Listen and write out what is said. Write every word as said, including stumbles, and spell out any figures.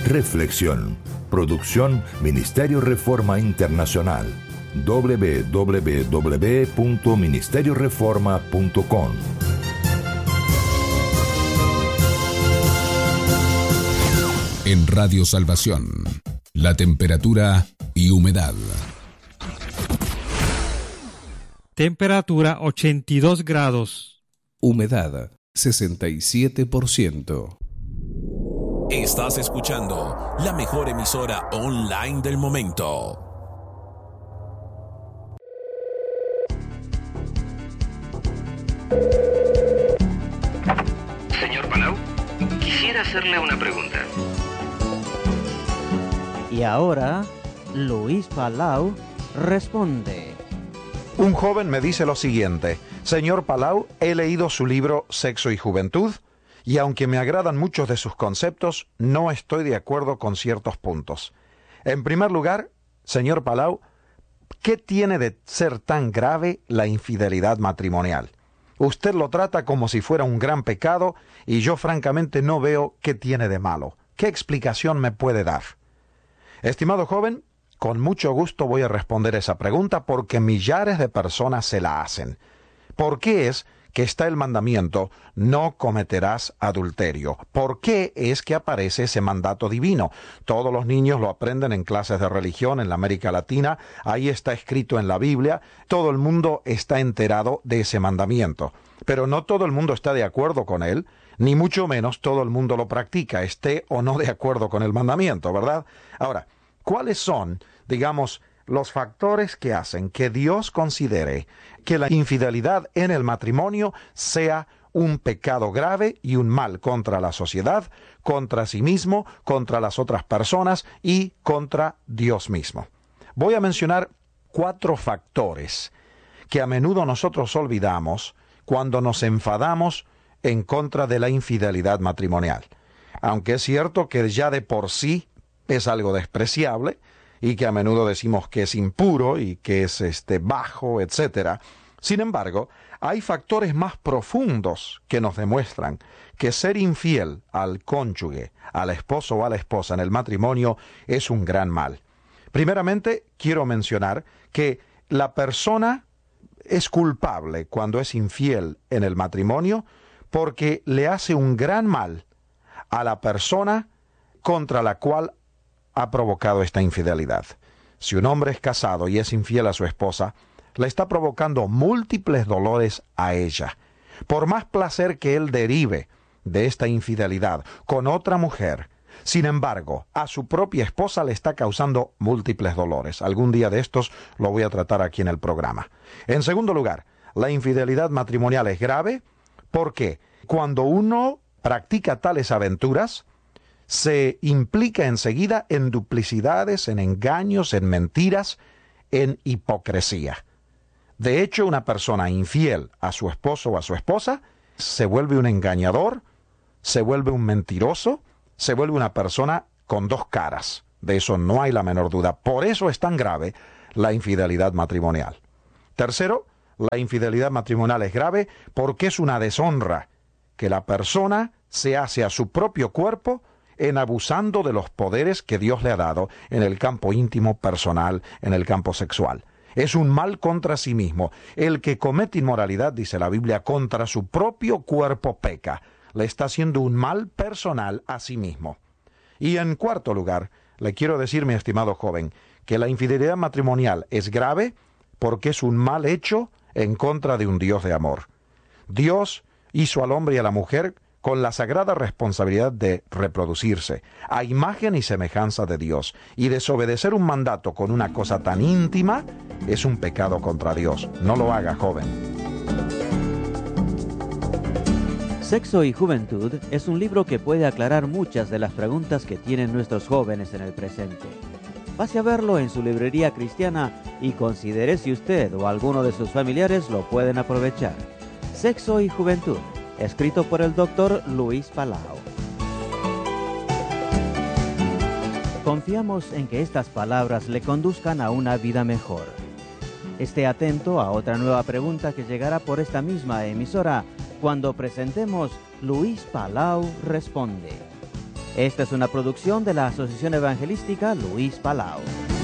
Reflexión. Producción Ministerio Reforma Internacional. doble u doble u doble u punto ministerio reforma punto com. En Radio Salvación, la temperatura y humedad. Temperatura ochenta y dos grados. Humedad sesenta y siete por ciento. Estás escuchando la mejor emisora online del momento. Señor Palau, quisiera hacerle una pregunta. Y ahora, Luis Palau responde. Un joven me dice lo siguiente: Señor Palau, he leído su libro Sexo y Juventud, y aunque me agradan muchos de sus conceptos, no estoy de acuerdo con ciertos puntos. En primer lugar, señor Palau, ¿qué tiene de ser tan grave la infidelidad matrimonial? Usted lo trata como si fuera un gran pecado y yo francamente no veo qué tiene de malo. ¿Qué explicación me puede dar? Estimado joven, con mucho gusto voy a responder esa pregunta porque millares de personas se la hacen. ¿Por qué es que está el mandamiento, no cometerás adulterio? ¿Por qué es que aparece ese mandato divino? Todos los niños lo aprenden en clases de religión en la América Latina, ahí está escrito en la Biblia, todo el mundo está enterado de ese mandamiento. Pero no todo el mundo está de acuerdo con él, ni mucho menos todo el mundo lo practica, esté o no de acuerdo con el mandamiento, ¿verdad? Ahora, ¿cuáles son, digamos, los factores que hacen que Dios considere que la infidelidad en el matrimonio sea un pecado grave y un mal contra la sociedad, contra sí mismo, contra las otras personas y contra Dios mismo? Voy a mencionar cuatro factores que a menudo nosotros olvidamos cuando nos enfadamos en contra de la infidelidad matrimonial. Aunque es cierto que ya de por sí es algo despreciable, y que a menudo decimos que es impuro y que es este bajo, etcétera. Sin embargo, hay factores más profundos que nos demuestran que ser infiel al cónyuge, al esposo o a la esposa en el matrimonio es un gran mal. Primeramente, quiero mencionar que la persona es culpable cuando es infiel en el matrimonio porque le hace un gran mal a la persona contra la cual ha provocado esta infidelidad. Si un hombre es casado y es infiel a su esposa, le está provocando múltiples dolores a ella. Por más placer que él derive de esta infidelidad con otra mujer, sin embargo, a su propia esposa le está causando múltiples dolores. Algún día de estos lo voy a tratar aquí en el programa. En segundo lugar, la infidelidad matrimonial es grave porque cuando uno practica tales aventuras, se implica enseguida en duplicidades, en engaños, en mentiras, en hipocresía. De hecho, una persona infiel a su esposo o a su esposa se vuelve un engañador, se vuelve un mentiroso, se vuelve una persona con dos caras. De eso no hay la menor duda. Por eso es tan grave la infidelidad matrimonial. Tercero, la infidelidad matrimonial es grave porque es una deshonra que la persona se hace a su propio cuerpo en abusando de los poderes que Dios le ha dado en el campo íntimo, personal, en el campo sexual. Es un mal contra sí mismo. El que comete inmoralidad, dice la Biblia, contra su propio cuerpo peca. Le está haciendo un mal personal a sí mismo. Y en cuarto lugar, le quiero decir, mi estimado joven, que la infidelidad matrimonial es grave porque es un mal hecho en contra de un Dios de amor. Dios hizo al hombre y a la mujer con la sagrada responsabilidad de reproducirse, a imagen y semejanza de Dios, y desobedecer un mandato con una cosa tan íntima es un pecado contra Dios. No lo haga, joven. Sexo y Juventud es un libro que puede aclarar muchas de las preguntas que tienen nuestros jóvenes en el presente. Pase a verlo en su librería cristiana y considere si usted o alguno de sus familiares lo pueden aprovechar. Sexo y Juventud, escrito por el doctor Luis Palau. Confiamos en que estas palabras le conduzcan a una vida mejor. Esté atento a otra nueva pregunta que llegará por esta misma emisora cuando presentemos Luis Palau Responde. Esta es una producción de la Asociación Evangelística Luis Palau.